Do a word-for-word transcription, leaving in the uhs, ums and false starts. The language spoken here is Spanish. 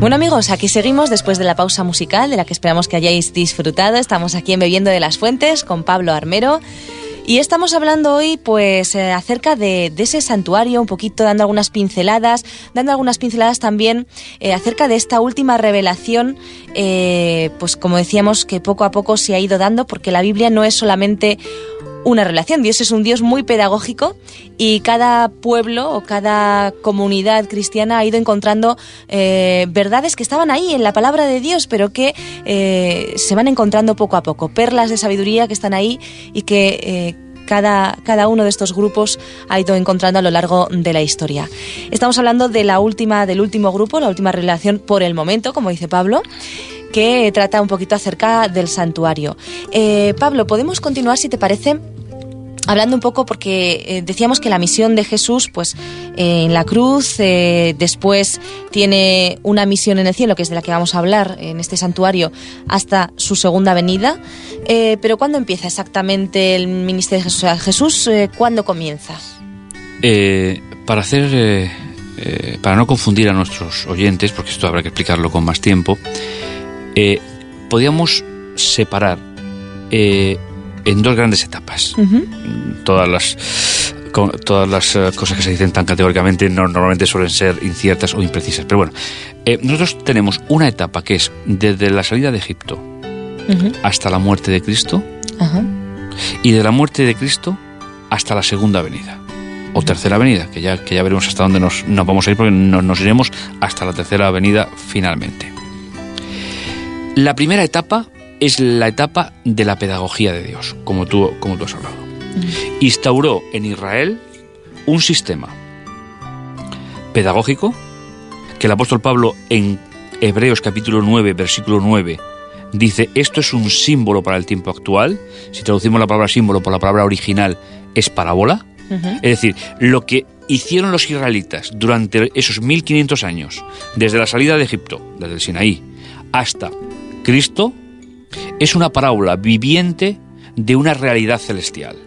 Bueno, amigos, aquí seguimos después de la pausa musical, de la que esperamos que hayáis disfrutado. Estamos aquí en Bebiendo de las Fuentes con Pablo Armero. Y estamos hablando hoy pues eh, acerca de, de ese santuario, un poquito dando algunas pinceladas, dando algunas pinceladas también eh, acerca de esta última revelación, eh, pues como decíamos, que poco a poco se ha ido dando, porque la Biblia no es solamente una relación. Dios es un Dios muy pedagógico y cada pueblo o cada comunidad cristiana ha ido encontrando eh, verdades que estaban ahí en la palabra de Dios, pero que eh, se van encontrando poco a poco, perlas de sabiduría que están ahí y que eh, cada, cada uno de estos grupos ha ido encontrando a lo largo de la historia. Estamos hablando de la última, del último grupo, la última revelación por el momento, como dice Pablo, que trata un poquito acerca del santuario. Eh, Pablo, ¿podemos continuar, si te parece, hablando un poco, porque eh, decíamos que la misión de Jesús, pues eh, en la cruz, eh, después tiene una misión en el cielo, que es de la que vamos a hablar en este santuario, hasta su segunda venida, eh, pero ¿cuándo empieza exactamente el ministerio de Jesús? O sea, Jesús, eh, ¿cuándo comienza? Eh, para hacer... Eh, eh, para no confundir a nuestros oyentes, porque esto habrá que explicarlo con más tiempo, eh, podíamos separar eh, en dos grandes etapas. Uh-huh. Todas las con, todas las uh, cosas que se dicen tan categóricamente no, normalmente suelen ser inciertas o imprecisas. Pero bueno, eh, nosotros tenemos una etapa que es desde la salida de Egipto uh-huh. hasta la muerte de Cristo, uh-huh. y de la muerte de Cristo hasta la segunda venida o tercera venida, que ya, que ya veremos hasta dónde nos, nos vamos a ir, porque nos, nos iremos hasta la tercera venida finalmente. La primera etapa es la etapa de la pedagogía de Dios, como tú, como tú has hablado. Mm. Instauró en Israel un sistema pedagógico que el apóstol Pablo en Hebreos capítulo nueve, versículo nueve, dice: esto es un símbolo para el tiempo actual. Si traducimos la palabra símbolo por la palabra original, es parábola. Uh-huh. Es decir, lo que hicieron los israelitas durante esos mil quinientos años, desde la salida de Egipto, desde el Sinaí, hasta Cristo, es una parábola viviente de una realidad celestial.